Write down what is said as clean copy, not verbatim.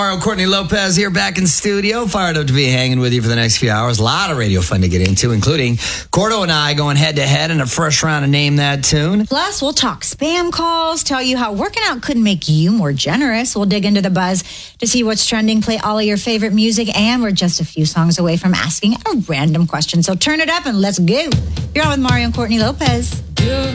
Courtney Lopez here back in studio. Fired up to be hanging with you for the next few hours. A lot of radio fun to get into, including Cordo and I going head to head in a fresh round of Name That Tune. Plus, we'll talk spam calls, tell you how working out could make you more generous. We'll dig into the buzz to see what's trending, play all of your favorite music, and we're just a few songs away from asking a random question. So turn it up and let's go. You're on with Mario and Courtney Lopez.